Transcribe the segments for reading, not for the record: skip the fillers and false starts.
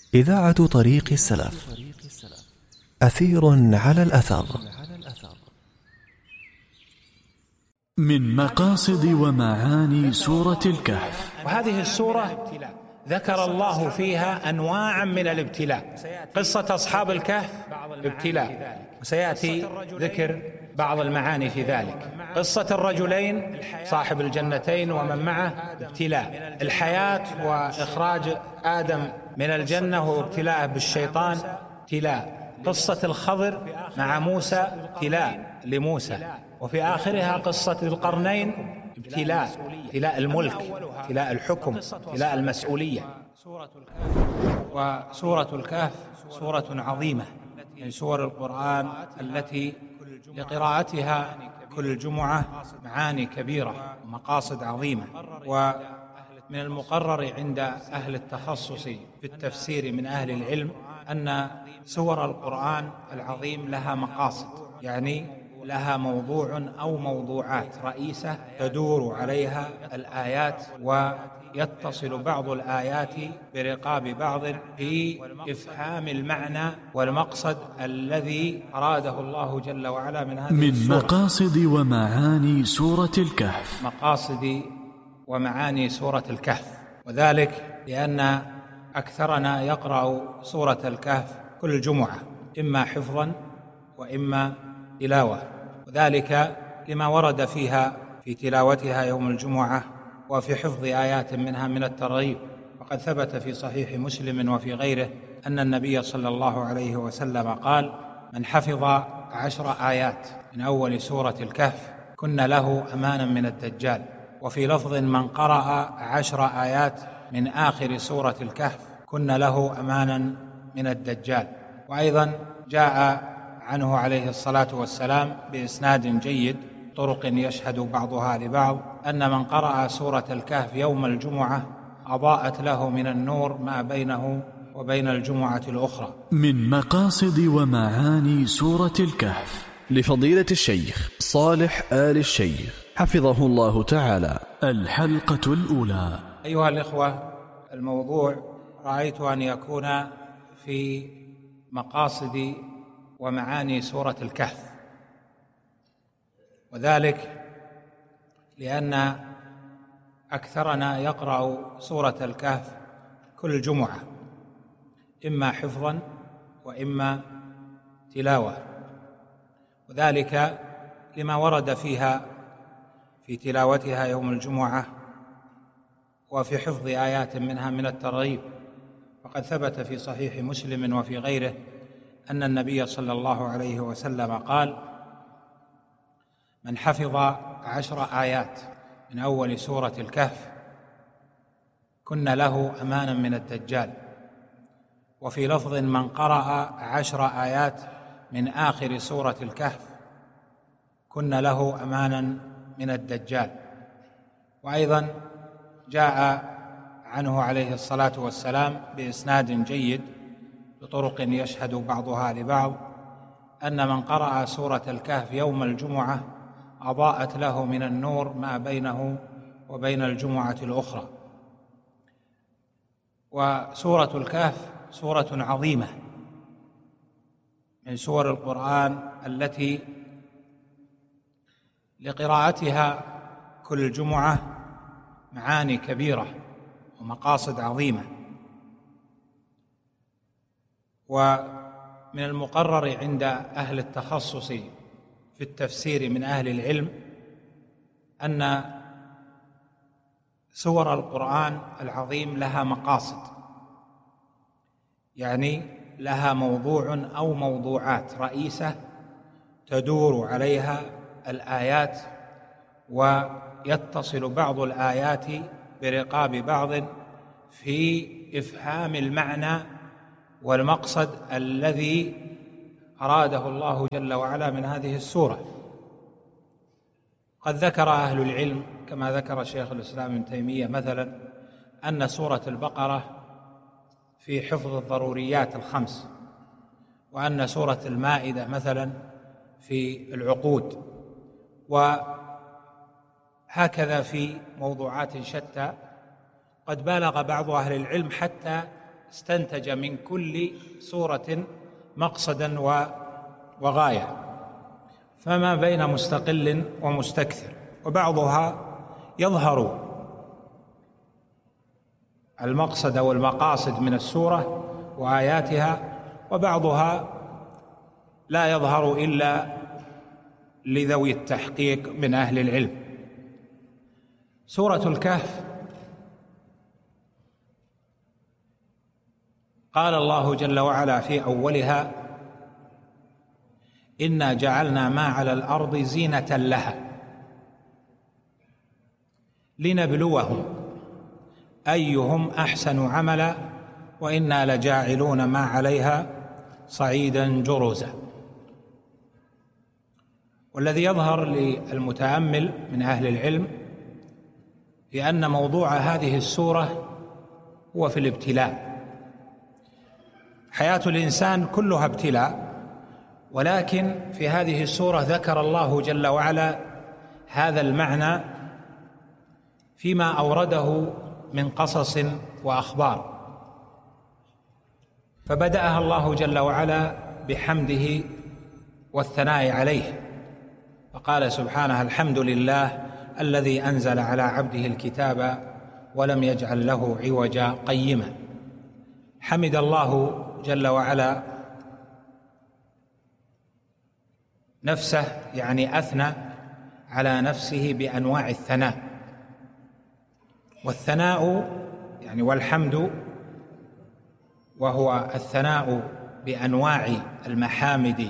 إذاعة طريق السلف. أثير على الأثر. من مقاصد ومعاني سورة الكهف. وهذه السورة ذكر الله فيها أنواعا من الابتلاء. قصة أصحاب الكهف ابتلاء، وسيأتي ذكر بعض المعاني في ذلك. قصة الرجلين صاحب الجنتين ومن معه ابتلاء. الحياة وإخراج آدم من الجنة وابتلاءه بالشيطان ابتلاء. قصة الخضر مع موسى ابتلاء لموسى. وفي آخرها قصة القرنين ابتلاء الملك، ابتلاء الحكم، ابتلاء المسؤولية. وسورة الكهف سورة عظيمة من سور القرآن التي لقراءتها كل جمعة معاني كبيرة ومقاصد عظيمة. ومن المقرر عند أهل التخصص في التفسير من أهل العلم أن سور القرآن العظيم لها مقاصد، يعني لها موضوع أو موضوعات رئيسة تدور عليها الآيات، ويتصل بعض الآيات برقاب بعض في إفهام المعنى والمقصد الذي أراده الله جل وعلا من هذه السورة. من مقاصد ومعاني سورة الكهف. مقاصد ومعاني سورة الكهف، وذلك لأن أكثرنا يقرأ سورة الكهف كل جمعة، إما حفظا وإما تلاوة، وذلك لما ورد فيها في تلاوتها يوم الجمعة وفي حفظ آيات منها من الترغيب. وقد ثبت في صحيح مسلم وفي غيره أن النبي صلى الله عليه وسلم قال: من حفظ 10 آيات من أول سورة الكهف كن له أمانا من الدجال. وفي لفظ: من قرأ 10 آيات من آخر سورة الكهف كن له أمانا من الدجال. وأيضا جاء عنه عليه الصلاة والسلام بإسناد جيد طرق يشهد بعضها لبعض أن من قرأ سورة الكهف يوم الجمعة أضاءت له من النور ما بينه وبين الجمعة الأخرى. من مقاصد ومعاني سورة الكهف لفضيلة الشيخ صالح آل الشيخ حفظه الله تعالى. الحلقة الأولى. أيها الإخوة، الموضوع رأيت أن يكون في مقاصد ومعاني سورة الكهف، وذلك لأن أكثرنا يقرأ سورة الكهف كل جمعة، إما حفظا وإما تلاوة، وذلك لما ورد فيها في تلاوتها يوم الجمعة وفي حفظ آيات منها من الترغيب. وقد ثبت في صحيح مسلم وفي غيره أن النبي صلى الله عليه وسلم قال: من حفظ 10 آيات من أول سورة الكهف كن له أمانا من الدجال. وفي لفظ: من قرأ 10 آيات من آخر سورة الكهف كن له أمانا من الدجال. وأيضا جاء عنه عليه الصلاة والسلام بإسناد جيد بطرق يشهد بعضها لبعض أن من قرأ سورة الكهف يوم الجمعة أضاءت له من النور ما بينه وبين الجمعة الأخرى. وسورة الكهف سورة عظيمة من سور القرآن التي لقراءتها كل جمعة معاني كبيرة ومقاصد عظيمة. ومن المقرر عند أهل التخصص في التفسير من أهل العلم أن سور القرآن العظيم لها مقاصد، يعني لها موضوع أو موضوعات رئيسة تدور عليها الآيات، ويتصل بعض الآيات برقاب بعض في إفهام المعنى والمقصد الذي أراده الله جل وعلا من هذه السورة. قد ذكر أهل العلم كما ذكر شيخ الإسلام ابن تيمية مثلا أن سورة البقرة في حفظ الضروريات ال5، وأن سورة المائدة مثلا في العقود، وهكذا في موضوعات شتى. قد بالغ بعض أهل العلم حتى استنتج من كل سورة مقصدا وغاية، فما بين مستقل ومستكثر، وبعضها يظهر المقصد والمقاصد من السورة وآياتها، وبعضها لا يظهر إلا لذوي التحقيق من أهل العلم. سورة الكهف قال الله جل وعلا في أولها: إنا جعلنا ما على الأرض زينة لها لنبلوهم أيهم أحسن عملا وإنا لجاعلون ما عليها صعيدا جرزا. والذي يظهر للمتأمل من أهل العلم بأن موضوع هذه السورة هو في الابتلاء. حياة الإنسان كلها ابتلاء، ولكن في هذه السورة ذكر الله جل وعلا هذا المعنى فيما أورده من قصص وأخبار. فبدأها الله جل وعلا بحمده والثناء عليه، فقال سبحانه: الحمد لله الذي أنزل على عبده الكتاب ولم يجعل له عوجا قيما. حمد الله جل وعلا نفسه، يعني أثنى على نفسه بأنواع الثناء. والثناء يعني والحمد وهو الثناء بأنواع المحامد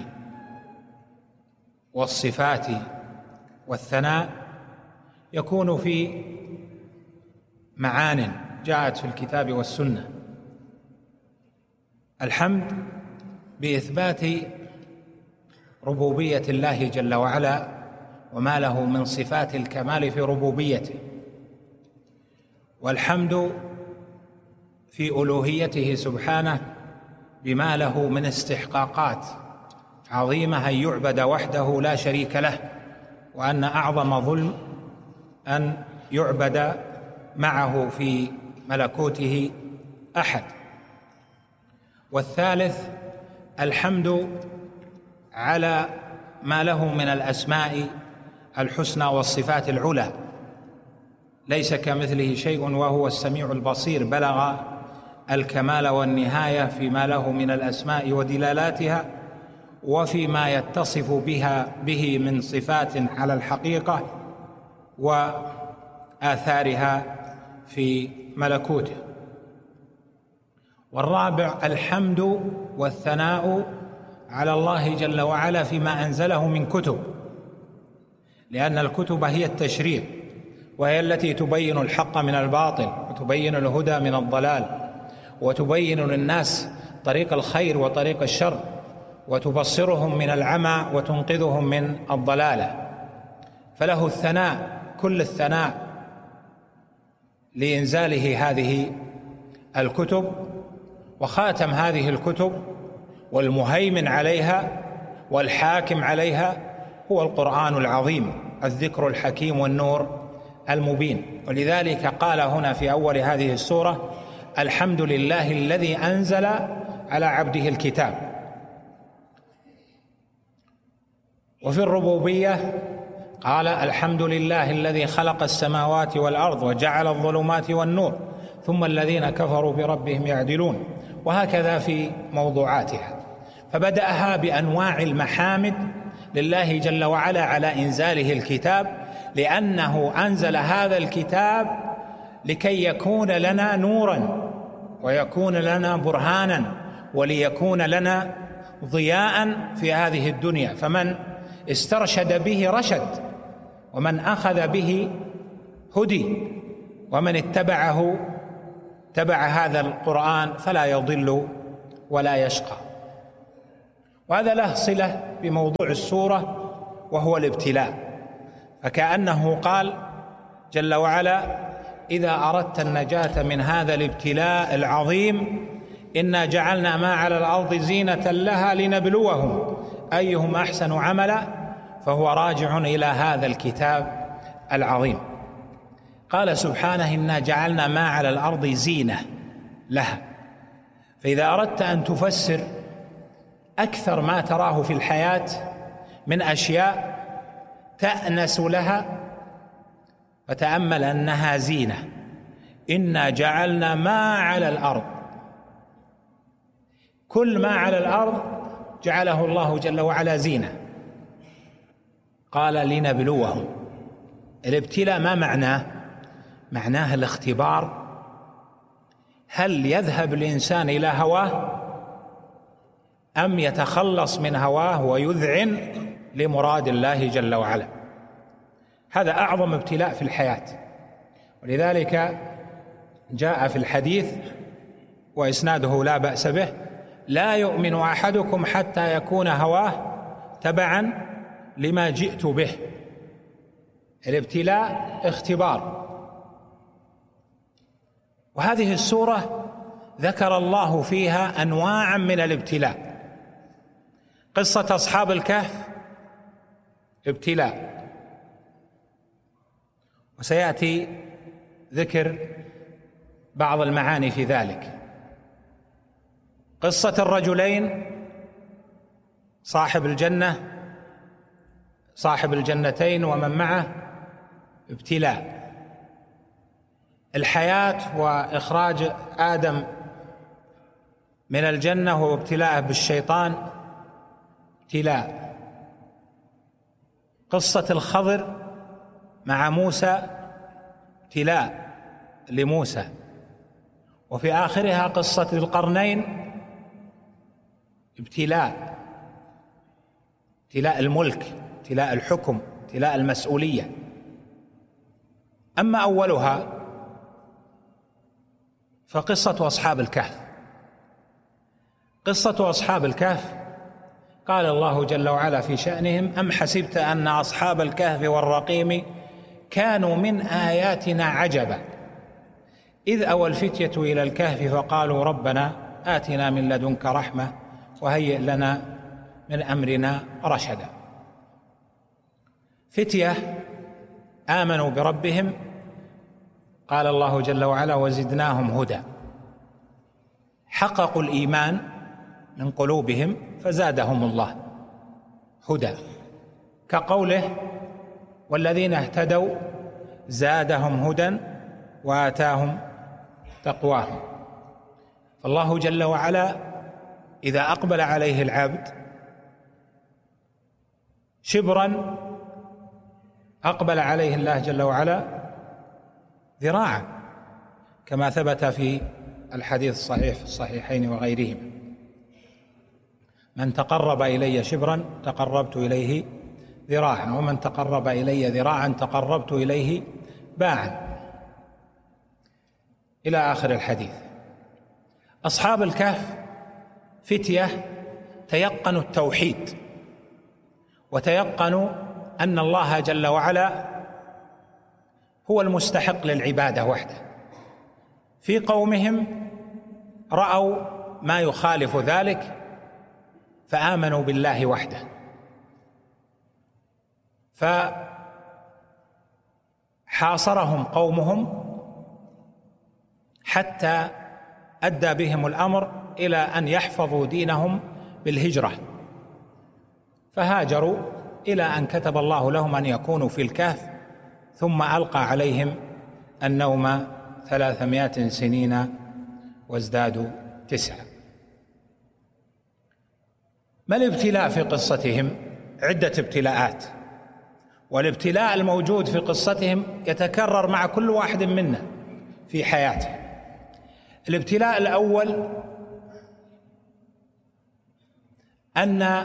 والصفات، والثناء يكون في معان جاءت في الكتاب والسنة. الحمد بإثبات ربوبية الله جل وعلا وما له من صفات الكمال في ربوبيته، والحمد في ألوهيته سبحانه بما له من استحقاقات عظيمة أن يعبد وحده لا شريك له، وأن أعظم ظلم أن يعبد معه في ملكوته أحد. والثالث الحمد على ما له من الأسماء الحسنى والصفات العلى، ليس كمثله شيء وهو السميع البصير، بلغ الكمال والنهاية فيما له من الأسماء ودلالاتها، وفيما يتصف به من صفات على الحقيقة وآثارها في ملكوته. والرابع الحمد والثناء على الله جل وعلا فيما أنزله من كتب، لأن الكتب هي التشريع، وهي التي تبين الحق من الباطل، وتبين الهدى من الضلال، وتبين للناس طريق الخير وطريق الشر، وتبصرهم من العمى وتنقذهم من الضلالة. فله الثناء كل الثناء لإنزاله هذه الكتب، وخاتم هذه الكتب والمهيمن عليها والحاكم عليها هو القرآن العظيم، الذكر الحكيم والنور المبين. ولذلك قال هنا في أول هذه السورة: الحمد لله الذي أنزل على عبده الكتاب. وفي الربوبية قال: الحمد لله الذي خلق السماوات والأرض وجعل الظلمات والنور ثم الذين كفروا بربهم يعدلون. وهكذا في موضوعاتها. فبدأها بأنواع المحامد لله جل وعلا على إنزاله الكتاب، لأنه أنزل هذا الكتاب لكي يكون لنا نورا ويكون لنا برهانا وليكون لنا ضياء في هذه الدنيا. فمن استرشد به رشد، ومن أخذ به هدي، ومن اتبعه تبع هذا القرآن فلا يضل ولا يشقى. وهذا له صلة بموضوع السورة وهو الابتلاء، فكأنه قال جل وعلا: إذا أردت النجاة من هذا الابتلاء العظيم إنا جعلنا ما على الأرض زينة لها لنبلوهم أيهم أحسن عملا، فهو راجع إلى هذا الكتاب العظيم. قال سبحانه: إنا جعلنا ما على الأرض زينة لها. فإذا أردت أن تفسر أكثر ما تراه في الحياة من أشياء تأنس لها فتأمل أنها زينة. إنا جعلنا ما على الأرض، كل ما على الأرض جعله الله جل وعلا زينة. قال لنبلوهم. الابتلاء ما معناه؟ معناه الاختبار. هل يذهب الإنسان إلى هواه أم يتخلص من هواه ويذعن لمراد الله جل وعلا؟ هذا أعظم ابتلاء في الحياة. ولذلك جاء في الحديث وإسناده لا بأس به: لا يؤمن أحدكم حتى يكون هواه تبعا لما جئت به. الابتلاء اختبار. وهذه السورة ذكر الله فيها أنواعا من الابتلاء. قصة أصحاب الكهف ابتلاء، وسيأتي ذكر بعض المعاني في ذلك. قصة الرجلين صاحب الجنة صاحب الجنتين ومن معه ابتلاء. الحياة وإخراج آدم من الجنة وابتلاءه بالشيطان ابتلاء. قصة الخضر مع موسى ابتلاء لموسى. وفي آخرها قصة ذي القرنين ابتلاء الملك، ابتلاء الحكم، ابتلاء المسؤولية. أما أولها فقصة أصحاب الكهف. قصة أصحاب الكهف قال الله جل وعلا في شأنهم: أم حسبت أن أصحاب الكهف والرقيم كانوا من آياتنا عجبا إذ أوى الفتية إلى الكهف فقالوا ربنا آتنا من لدنك رحمة وهيئ لنا من أمرنا رشدا. فتية آمنوا بربهم، قال الله جل وعلا: وزدناهم هدى. حققوا الإيمان من قلوبهم فزادهم الله هدى، كقوله: والذين اهتدوا زادهم هدى وآتاهم تقواهم. فالله جل وعلا إذا أقبل عليه العبد شبرا أقبل عليه الله جل وعلا ذراعا، كما ثبت في الحديث الصحيح في الصحيحين وغيرهم: من تقرب إلي شبرا تقربت إليه ذراعا، ومن تقرب إلي ذراعا تقربت إليه باعا، إلى آخر الحديث. أصحاب الكهف فتية تيقنوا التوحيد وتيقنوا أن الله جل وعلا هو المستحق للعبادة وحده. في قومهم رأوا ما يخالف ذلك فآمنوا بالله وحده، فحاصرهم قومهم حتى أدى بهم الأمر إلى أن يحفظوا دينهم بالهجرة، فهاجروا إلى أن كتب الله لهم أن يكونوا في الكهف، ثم ألقى عليهم النوم 300 سنين وازدادوا 9. ما الابتلاء في قصتهم؟ عدة ابتلاءات، والابتلاء الموجود في قصتهم يتكرر مع كل واحد منا في حياته. الابتلاء الأول أن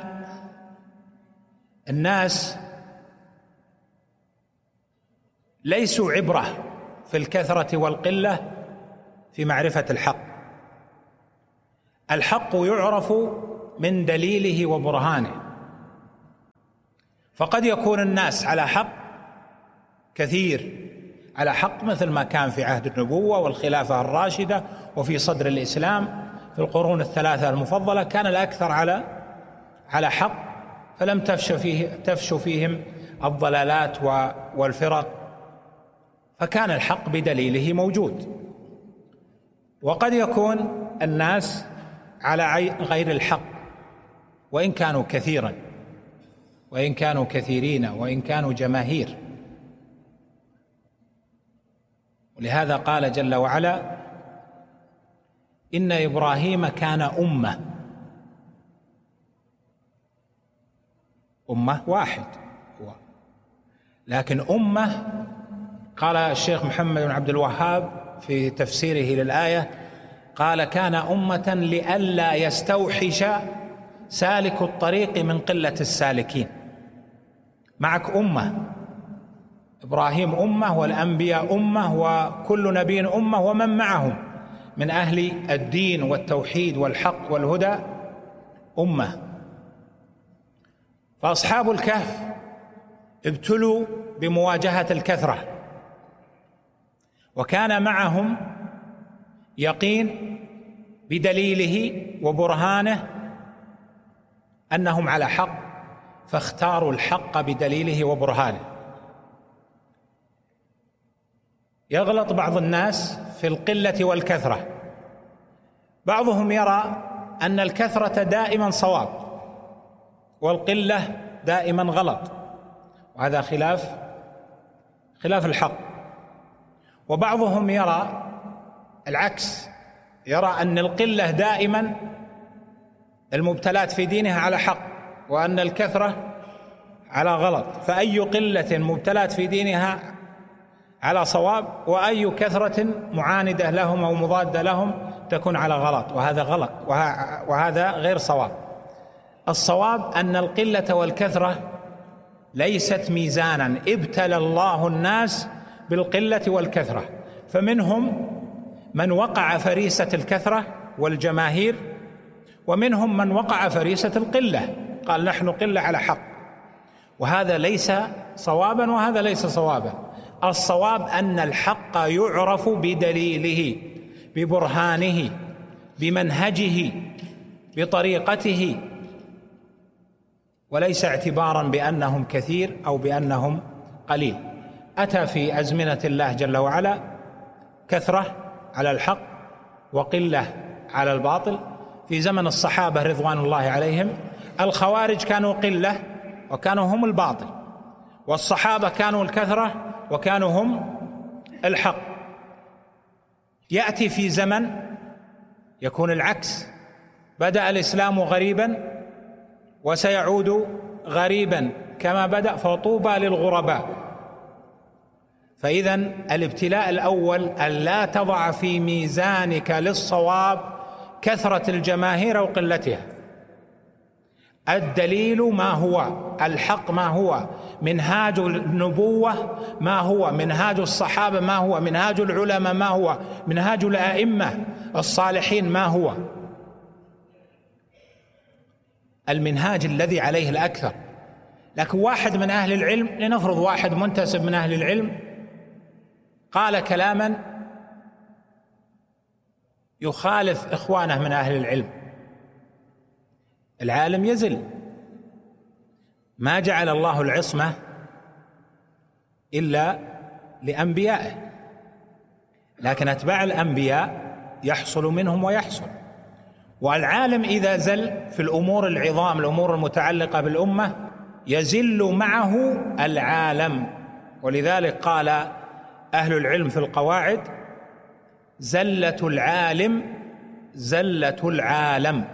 الناس ليسوا عبرة في الكثرة والقلة في معرفة الحق. الحق يعرف من دليله وبرهانه، فقد يكون الناس على حق كثير، على حق مثل ما كان في عهد النبوة والخلافة الراشدة وفي صدر الإسلام في القرون الثلاثة المفضلة، كان الأكثر على حق، فلم تفش فيهم الضلالات والفرق، فكان الحق بدليله موجود. وقد يكون الناس على غير الحق، وإن كانوا كثيرا، وإن كانوا كثيرين، وإن كانوا جماهير. ولهذا قال جل وعلا: إن إبراهيم كان أمة واحد هو، لكن أمة، قال الشيخ محمد بن عبد الوهاب في تفسيره للآية، قال: كان أمة لئلا يستوحش سالك الطريق من قلة السالكين. معك أمة، إبراهيم أمة، والأنبياء أمة، وكل نبي أمة، ومن معهم من أهل الدين والتوحيد والحق والهدى أمة. فأصحاب الكهف ابتلوا بمواجهة الكثرة، وكان معهم يقين بدليله وبرهانه أنهم على حق، فاختاروا الحق بدليله وبرهانه. يغلط بعض الناس في القلة والكثرة، بعضهم يرى أن الكثرة دائما صواب والقلة دائما غلط، وهذا خلاف الحق. وبعضهم يرى العكس، يرى أن القلة دائما المبتلات في دينها على حق، وأن الكثرة على غلط، فأي قلة مبتلات في دينها على صواب، وأي كثرة معاندة لهم أو مضادة لهم تكون على غلط، وهذا غلط، وهذا غير صواب. الصواب أن القلة والكثرة ليست ميزانا، ابتلى الله الناس بالقلة والكثرة، فمنهم من وقع فريسة الكثرة والجماهير، ومنهم من وقع فريسة القلة، قال نحن قلة على حق، وهذا ليس صوابا وهذا ليس صوابا. الصواب أن الحق يعرف بدليله، ببرهانه، بمنهجه، بطريقته، وليس اعتبارا بأنهم كثير أو بأنهم قليل. أتى في أزمنة الله جل وعلا كثرة على الحق وقلة على الباطل. في زمن الصحابة رضوان الله عليهم الخوارج كانوا قلة وكانوا هم الباطل، والصحابة كانوا الكثرة وكانوا هم الحق. يأتي في زمن يكون العكس، بدأ الإسلام غريبا وسيعود غريبا كما بدأ، فطوبى للغرباء. فإذا الابتلاء الأول أن لا تضع في ميزانك للصواب كثرة الجماهير أو قلتها. الدليل ما هو، الحق ما هو، منهاج النبوة ما هو، منهاج الصحابة ما هو، منهاج العلماء ما هو، منهاج الأئمة الصالحين ما هو، المنهاج الذي عليه الأكثر. لكن واحد من أهل العلم، لنفرض واحد منتسب من أهل العلم، قال كلاما يخالف إخوانه من أهل العلم، العالم يزل. ما جعل الله العصمة إلا لأنبيائه، لكن أتباع الأنبياء يحصل منهم ويحصل. والعالم إذا زل في الأمور العظام، الأمور المتعلقة بالأمة، يزل معه العالم. ولذلك قال أهل العلم في القواعد: زلة العالم زلة العالم.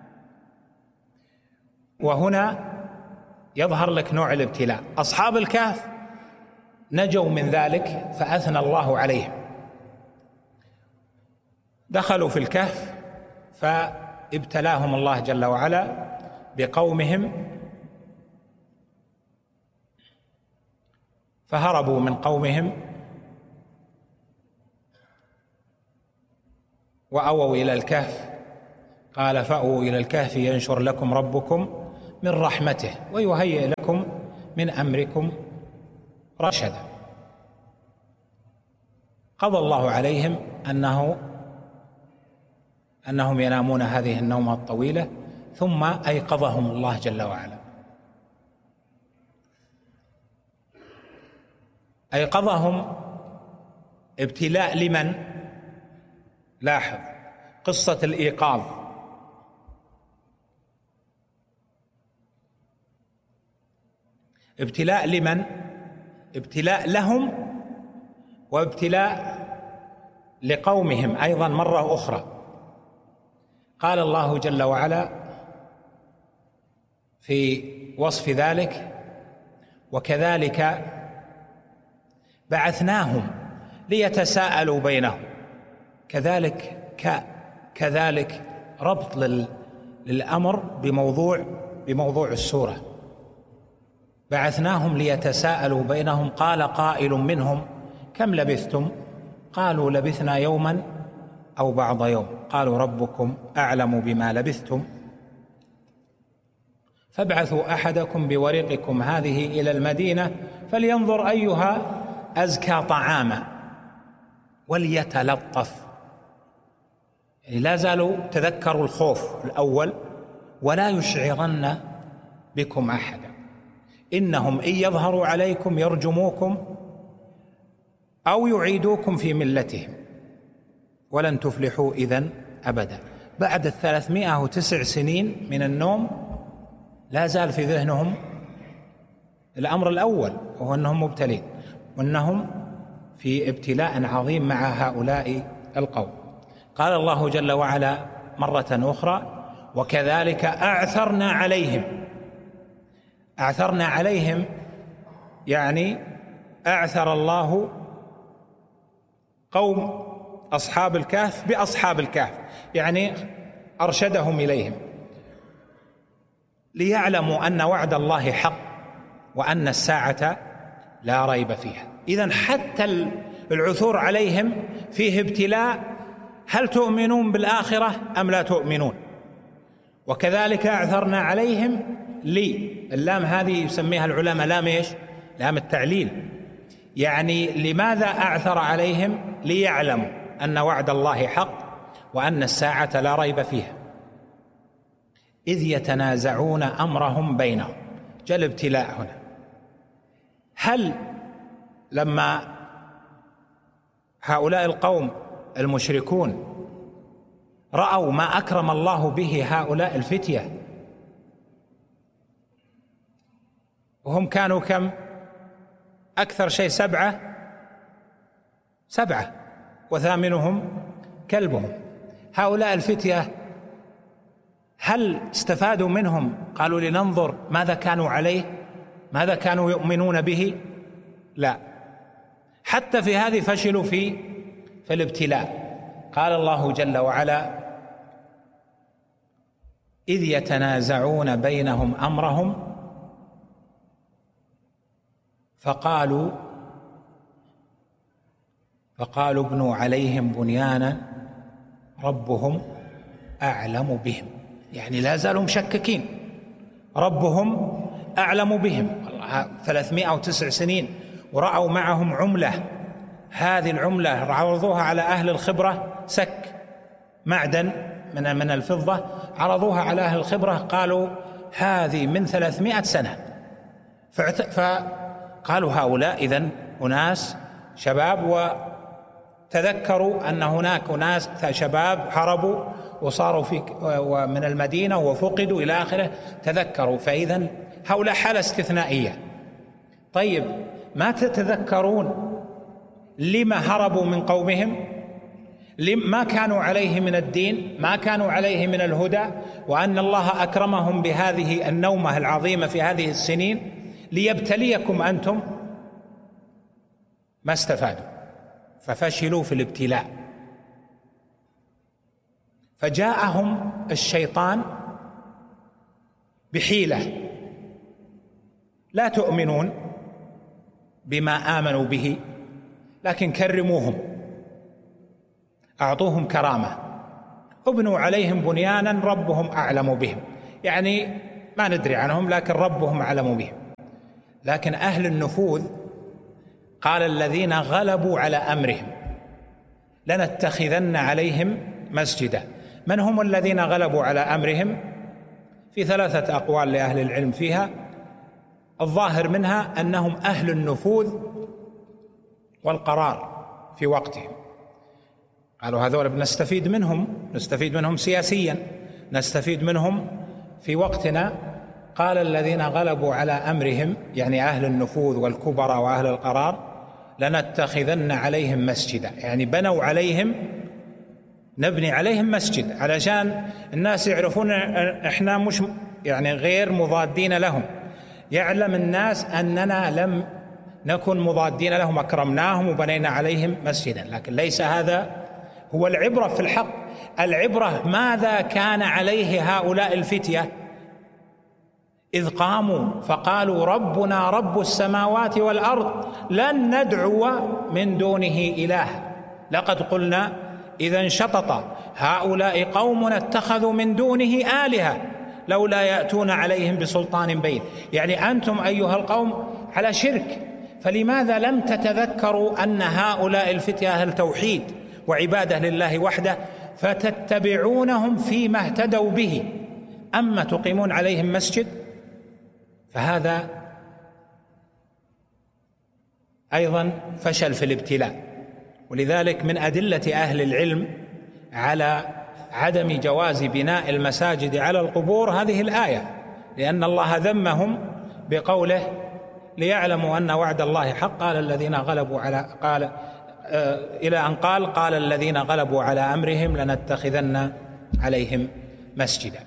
وهنا يظهر لك نوع الابتلاء. أصحاب الكهف نجوا من ذلك فأثنى الله عليهم، دخلوا في الكهف فابتلاهم الله جل وعلا بقومهم، فهربوا من قومهم وأووا إلى الكهف. قال: فأووا إلى الكهف ينشر لكم ربكم من رحمته ويهيئ لكم من أمركم رشدا. قضى الله عليهم أنهم ينامون هذه النومة الطويلة، ثم أيقظهم الله جل وعلا. أيقظهم ابتلاء لمن؟ لاحظ قصة الإيقاظ ابتلاء لمن؟ ابتلاء لهم وابتلاء لقومهم أيضا مرة أخرى. قال الله جل وعلا في وصف ذلك: وكذلك بعثناهم ليتساءلوا بينهم. كذلك ربط للأمر بموضوع السورة. بعثناهم ليتساءلوا بينهم قال قائل منهم كم لبثتم؟ قالوا لبثنا يوما أو بعض يوم قالوا ربكم أعلم بما لبثتم فابعثوا أحدكم بورقكم هذه إلى المدينة فلينظر أيها أزكى طعاما وليتلطف. يعني لا زالوا تذكروا الخوف الأول: ولا يشعرن بكم أحدا إنهم إن يظهروا عليكم يرجموكم أو يعيدوكم في ملتهم ولن تفلحوا إذن أبدا. بعد 309 سنين من النوم لا زال في ذهنهم الأمر الأول، وهو أنهم مبتلين وأنهم في ابتلاء عظيم مع هؤلاء القوم. قال الله جل وعلا مرة أخرى: وكذلك أعثرنا عليهم، يعني أعثر الله قوم أصحاب الكهف بأصحاب الكهف، يعني أرشدهم إليهم ليعلموا أن وعد الله حق وأن الساعة لا ريب فيها. إذن حتى العثور عليهم فيه ابتلاء: هل تؤمنون بالآخرة أم لا تؤمنون؟ وكذلك أعثرنا عليهم اللام هذه يسميها العلماء لام إيش؟ لام التعليل. يعني لماذا أعثر عليهم؟ ليعلموا أن وعد الله حق وأن الساعة لا ريب فيها. إذ يتنازعون أمرهم بينهم، جاء الابتلاء هنا. هل لما هؤلاء القوم المشركون رأوا ما أكرم الله به هؤلاء الفتية، وهم كانوا كم؟ أكثر شيء 7 وثامنهم كلبهم. هؤلاء الفتية هل استفادوا منهم؟ قالوا لننظر ماذا كانوا عليه، ماذا كانوا يؤمنون به؟ لا، حتى في هذه فشلوا في الابتلاء. قال الله جل وعلا: إذ يتنازعون بينهم أمرهم فقالوا ابنوا عليهم بنيانا ربهم أعلم بهم. يعني لا زالوا مشككين، ربهم أعلم بهم. 309 سنين ورأوا معهم عملة، هذه العملة عرضوها على أهل الخبرة، سك معدن من الفضة، عرضوها على أهل الخبرة قالوا هذه من 300 سنة. فقالوا هؤلاء إذن أناس شباب، وتذكروا أن هناك أناس شباب هربوا وصاروا من المدينة وفقدوا إلى آخره، تذكروا. فإذن هؤلاء حالة استثنائية. طيب، ما تتذكرون لما هربوا من قومهم؟ ما كانوا عليه من الدين، ما كانوا عليه من الهدى، وأن الله أكرمهم بهذه النومة العظيمة في هذه السنين ليبتليكم أنتم؟ ما استفادوا، ففشلوا في الابتلاء. فجاءهم الشيطان بحيلة: لا تؤمنون بما آمنوا به، لكن كرموهم، أعطوهم كرامة، ابنوا عليهم بنيانا ربهم أعلم بهم. يعني ما ندري عنهم، لكن ربهم أعلم بهم. لكن أهل النفوذ قال الذين غلبوا على أمرهم لنتخذن عليهم مسجدا. من هم الذين غلبوا على أمرهم؟ في 3 أقوال لأهل العلم فيها. الظاهر منها أنهم أهل النفوذ والقرار في وقتهم. قالوا هذول بنستفيد منهم، نستفيد منهم سياسيا، نستفيد منهم في وقتنا. قال الذين غلبوا على أمرهم، يعني أهل النفوذ والكبراء وأهل القرار، لنتخذن عليهم مسجدا، يعني بنوا عليهم، نبني عليهم مسجد علشان الناس يعرفون احنا مش يعني غير مضادين لهم، يعلم الناس أننا لم نكن مضادين لهم، أكرمناهم وبنينا عليهم مسجدا. لكن ليس هذا هو العبرة في الحق. العبرة ماذا كان عليه هؤلاء الفتية إذ قاموا فقالوا ربنا رب السماوات والأرض لن ندعو من دونه إلها لقد قلنا إذا شطط هؤلاء قوم اتخذوا من دونه آلهة لولا يأتون عليهم بسلطان بين. يعني أنتم أيها القوم على شرك، فلماذا لم تتذكروا أن هؤلاء الفتية أهل توحيد وعبادة لله وحده فتتبعونهم فيما اهتدوا به؟ أما تقيمون عليهم مسجد، فهذا أيضا فشل في الابتلاء. ولذلك من أدلة أهل العلم على عدم جواز بناء المساجد على القبور هذه الآية، لأن الله ذمهم بقوله ليعلموا أن وعد الله حق، قال الذين غلبوا على إلى أن قال الذين غلبوا على أمرهم لنتخذن عليهم مسجدا.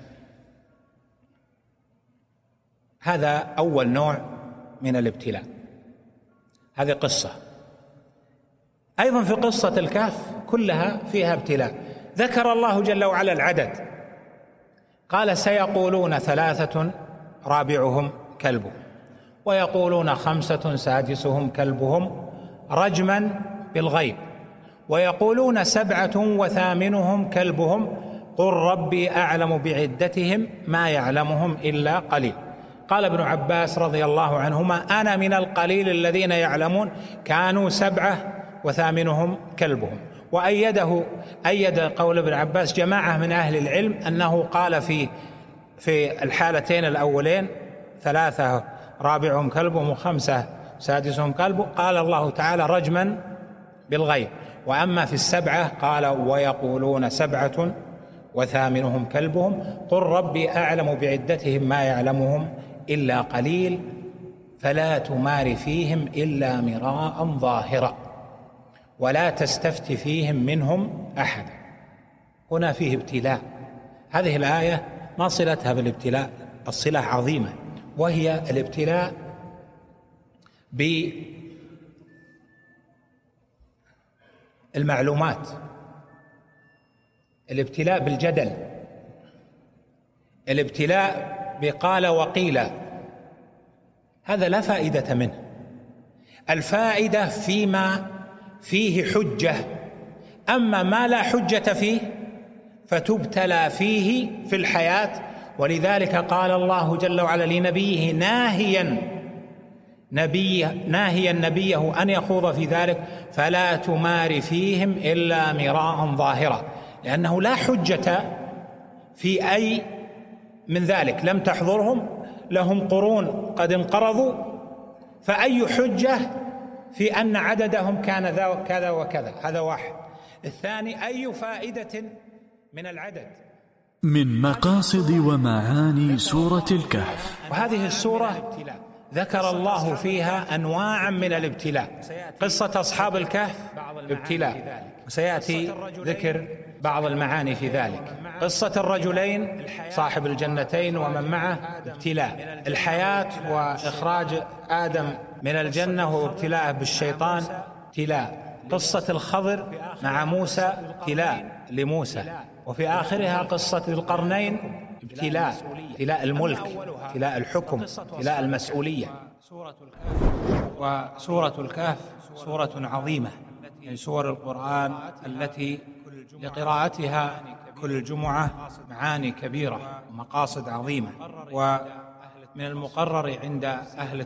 هذا أول نوع من الابتلاء، هذه قصة. أيضا في قصة الكهف كلها فيها ابتلاء. ذكر الله جل وعلا العدد، قال سيقولون 3 رابعهم كلبهم، ويقولون 5 سادسهم كلبهم رجما بالغيب، ويقولون 7 وثامنهم كلبهم قل ربي أعلم بعدتهم ما يعلمهم إلا قليل. قال ابن عباس رضي الله عنهما أنا من القليل الذين يعلمون كانوا 7 وثامنهم كلبهم. أيد قول ابن عباس جماعة من أهل العلم أنه قال في الحالتين الأولين 3 رابعهم كلبهم و5 سادسهم كلبهم، قال الله تعالى رجما بالغيب. وأما في 7 قال ويقولون 7 وثامنهم كلبهم قل ربي أعلم بعدتهم ما يعلمهم إلا قليل فلا تمار فيهم إلا مراء ظاهرا ولا تستفت فيهم منهم أحد. هنا فيه ابتلاء. هذه الآية ما صلتها بالابتلاء؟ الصلة عظيمة، وهي الابتلاء بالمعلومات، الابتلاء بالجدل، الابتلاء بقال وقيل، هذا لا فائدة منه. الفائدة فيما فيه حجة، أما ما لا حجة فيه فتبتلى فيه في الحياة. ولذلك قال الله جل وعلا لنبيه ناهيا نبيه أن يخوض في ذلك فلا تمار فيهم إلا مراء ظاهرا، لأنه لا حجة في أي من ذلك، لم تحضرهم، لهم قرون قد انقرضوا، فأي حجة في أن عددهم كان كذا وكذا؟ هذا واحد. الثاني أي فائدة من العدد؟ من مقاصد ومعاني سورة الكهف. وهذه السورة ذكر الله فيها أنواعا من الابتلاء. قصة أصحاب الكهف ابتلاء، وسيأتي ذكر بعض المعاني في ذلك. قصة الرجلين صاحب الجنتين ومن معه ابتلاء. الحياة وإخراج آدم من الجنة وابتلاءه بالشيطان ابتلاء. قصة الخضر مع موسى ابتلاء لموسى. وفي آخرها قصة القرنين ابتلاء الملك، ابتلاء الحكم، ابتلاء المسؤولية. وسورة الكهف سورة عظيمة من سور القرآن التي لقراءتها كل جمعة معاني كبيرة ومقاصد عظيمة. ومن المقرر عند أهل